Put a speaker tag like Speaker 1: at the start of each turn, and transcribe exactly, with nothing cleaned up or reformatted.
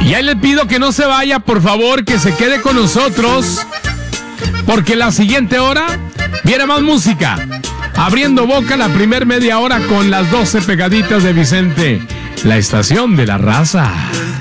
Speaker 1: Y ahí le pido que no se vaya, por favor, que se quede con nosotros, porque la siguiente hora viene más música. Abriendo boca la primer media hora con las doce pegaditas de Vicente, la estación de la raza.